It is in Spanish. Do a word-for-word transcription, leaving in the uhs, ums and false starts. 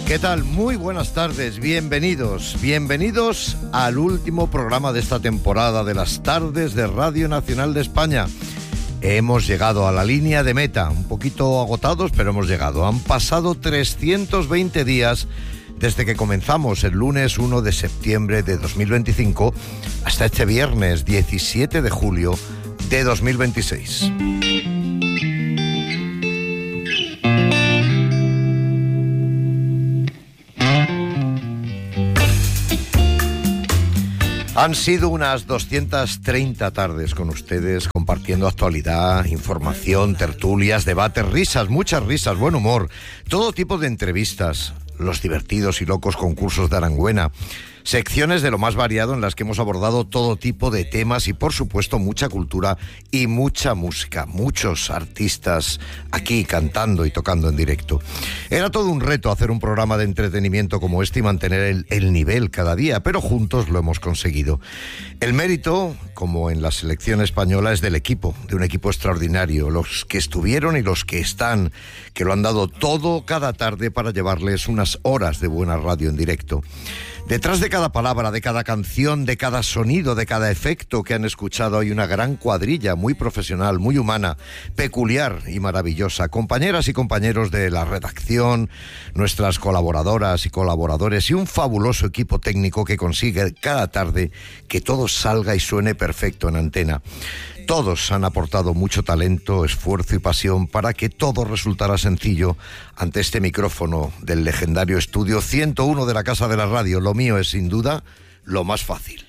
¿Qué tal? Muy buenas tardes, bienvenidos, bienvenidos al último programa de esta temporada de las tardes de Radio Nacional de España. Hemos llegado a la línea de meta, un poquito agotados, pero hemos llegado. Han pasado trescientos veinte días desde que comenzamos el lunes uno de septiembre de dos mil veinticinco hasta este viernes diecisiete de julio de dos mil veintiséis. Han sido unas doscientas treinta tardes con ustedes, compartiendo actualidad, información, tertulias, debates, risas, muchas risas, buen humor, todo tipo de entrevistas, los divertidos y locos concursos de Arangüena, secciones de lo más variado en las que hemos abordado todo tipo de temas y, por supuesto, mucha cultura y mucha música, muchos artistas aquí cantando y tocando en directo. Era todo un reto hacer un programa de entretenimiento como este y mantener el, el nivel cada día, pero juntos lo hemos conseguido. El mérito, como en la selección española, es del equipo, de un equipo extraordinario, los que estuvieron y los que están, que lo han dado todo cada tarde para llevarles unas horas de buena radio en directo. Detrás de cada palabra, de cada canción, de cada sonido, de cada efecto que han escuchado hay una gran cuadrilla muy profesional, muy humana, peculiar y maravillosa. Compañeras y compañeros de la redacción, nuestras colaboradoras y colaboradores y un fabuloso equipo técnico que consigue cada tarde que todo salga y suene perfecto en antena. Todos han aportado mucho talento, esfuerzo y pasión para que todo resultara sencillo ante este micrófono del legendario estudio ciento uno de la Casa de la Radio. Lo mío es, sin duda, lo más fácil.